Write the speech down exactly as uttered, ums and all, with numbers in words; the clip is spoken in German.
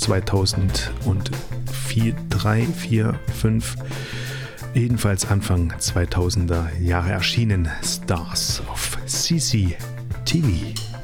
zweitausendvier, drei, vier, fünf, jedenfalls Anfang zweitausender Jahre erschienen. Stars of C C T V.